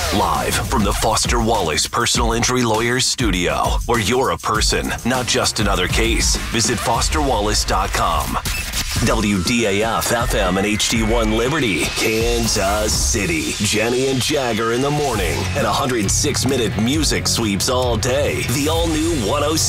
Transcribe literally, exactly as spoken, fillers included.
Live from the Foster Wallace Personal Injury Lawyers studio, where you're a person, not just another case. Visit foster wallace dot com. W D A F F M and H D one Liberty, Kansas City. Jenny and Jagger in the morning and one hundred six minute music sweeps all day. The all new one oh six.